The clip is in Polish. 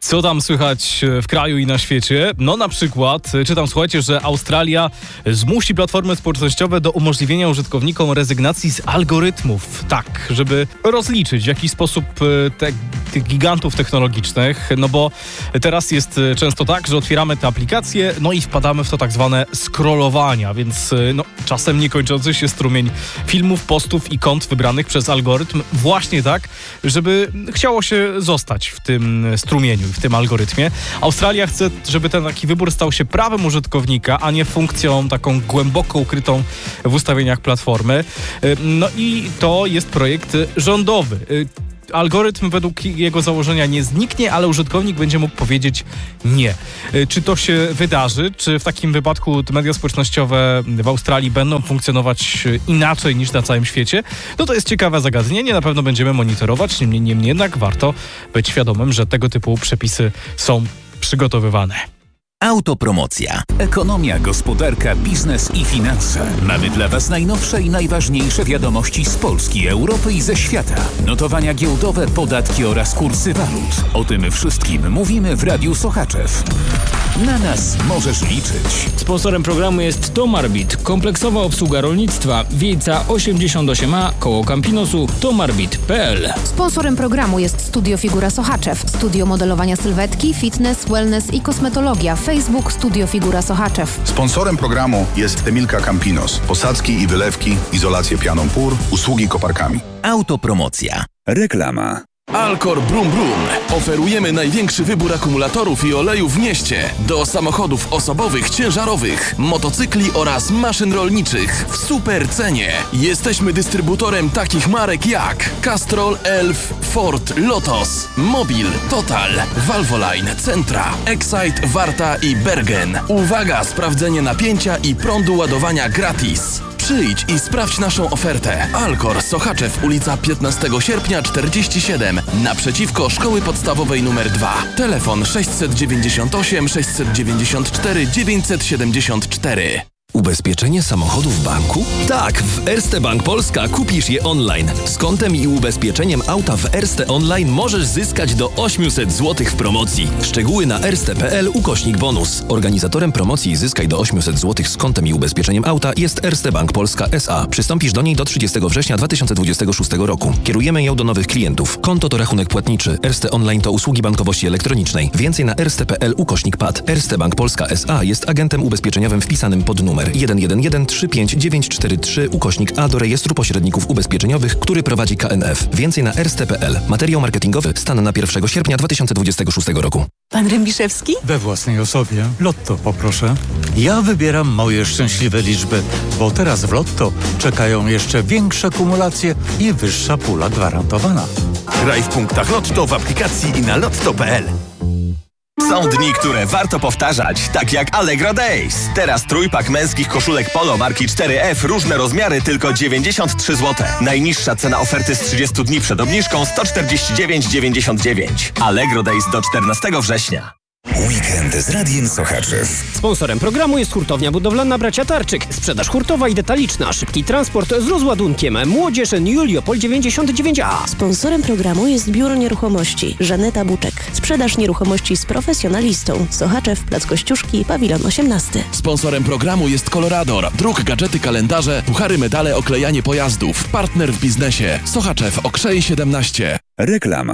Co tam słychać w kraju i na świecie? No na przykład czytam, słuchajcie, że Australia zmusi platformy społecznościowe do umożliwienia użytkownikom rezygnacji z algorytmów. Tak, żeby rozliczyć w jakiś sposób tych gigantów technologicznych, no bo teraz jest często tak, że otwieramy te aplikacje, no i wpadamy w to tak zwane scrollowania, więc czasem niekończący się strumień filmów, postów i kont wybranych przez algorytm właśnie tak, żeby chciało się zostać w tym strumieniu, w tym algorytmie. Australia chce, żeby ten taki wybór stał się prawem użytkownika, a nie funkcją taką głęboko ukrytą w ustawieniach platformy. No i to jest projekt rządowy. Algorytm według jego założenia nie zniknie, ale użytkownik będzie mógł powiedzieć nie. Czy to się wydarzy? Czy w takim wypadku te media społecznościowe w Australii będą funkcjonować inaczej niż na całym świecie? No to jest ciekawe zagadnienie, na pewno będziemy monitorować, niemniej jednak warto być świadomym, że tego typu przepisy są przygotowywane. Autopromocja. Ekonomia, gospodarka, biznes i finanse. Mamy dla Was najnowsze i najważniejsze wiadomości z Polski, Europy i ze świata. Notowania giełdowe, podatki oraz kursy walut. O tym wszystkim mówimy w Radiu Sochaczew. Na nas możesz liczyć. Sponsorem programu jest Tomarbit, kompleksowa obsługa rolnictwa, Wiejca 88A, koło Campinosu, tomarbit.pl. Sponsorem programu jest Studio Figura Sochaczew, studio modelowania sylwetki, fitness, wellness i kosmetologia. Facebook Studio Figura Sochaczew. Sponsorem programu jest Emilka Campinos. Posadzki i wylewki, izolację pianą pór, usługi koparkami. Autopromocja. Reklama. Alcor Brum Brum. Oferujemy największy wybór akumulatorów i olejów w mieście. Do samochodów osobowych, ciężarowych, motocykli oraz maszyn rolniczych w super cenie. Jesteśmy dystrybutorem takich marek jak Castrol, Elf, Ford, Lotos, Mobil, Total, Valvoline, Centra, Excite, Warta i Bergen. Uwaga, sprawdzenie napięcia i prądu ładowania gratis. Przyjdź i sprawdź naszą ofertę. Alcor, Sochaczew, ulica 15 sierpnia 47, naprzeciwko Szkoły Podstawowej nr 2. Telefon 698 694 974. Ubezpieczenie samochodu w banku? Tak, w Erste Bank Polska kupisz je online. Z kontem i ubezpieczeniem auta w Erste Online możesz zyskać do 800 zł w promocji. Szczegóły na erste.pl/bonus. Organizatorem promocji Zyskaj do 800 zł z kontem i ubezpieczeniem auta jest Erste Bank Polska S.A. Przystąpisz do niej do 30 września 2026 roku. Kierujemy ją do nowych klientów. Konto to rachunek płatniczy. Erste Online to usługi bankowości elektronicznej. Więcej na erste.pl/pad. Erste Bank Polska S.A. jest agentem ubezpieczeniowym wpisanym pod numer 111-35943/A do rejestru pośredników ubezpieczeniowych, który prowadzi KNF. Więcej na erste.pl. Materiał marketingowy stan na 1 sierpnia 2026 roku. Pan Rębiszewski? We własnej osobie. Lotto poproszę. Ja wybieram moje szczęśliwe liczby, bo teraz w Lotto czekają jeszcze większe kumulacje i wyższa pula gwarantowana. Graj w punktach Lotto w aplikacji i na lotto.pl. Są dni, które warto powtarzać, tak jak Allegro Days. Teraz trójpak męskich koszulek polo marki 4F, różne rozmiary, tylko 93 zł. Najniższa cena oferty z 30 dni przed obniżką 149,99. Allegro Days do 14 września. Weekend z Radiem Sochaczew. Sponsorem programu jest hurtownia budowlana Bracia Tarczyk. Sprzedaż hurtowa i detaliczna. Szybki transport z rozładunkiem. Młodzież Juliopol 99A. Sponsorem programu jest Biuro Nieruchomości Żaneta Buczek. Sprzedaż nieruchomości z profesjonalistą. Sochaczew, Plac Kościuszki, Pawilon 18. Sponsorem programu jest Colorador. Druk, gadżety, kalendarze, puchary, medale, oklejanie pojazdów. Partner w biznesie. Sochaczew, Okrzej 17. Reklama.